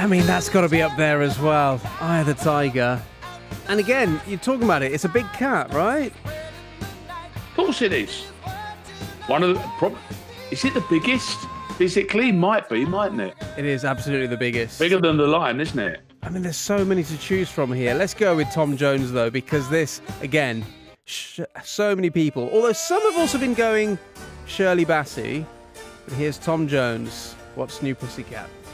I mean, that's got to be up there as well. Eye of the Tiger. And again, you're talking about it. It's a big cat, right? Of course it is. One of the... Is it the biggest? Physically, might be, mightn't it? It is absolutely the biggest. Bigger than the lion, isn't it? I mean, there's so many to choose from here. Let's go with Tom Jones, though, because this, again, so many people. Although some have also been going Shirley Bassey. But here's Tom Jones. What's New Pussycat?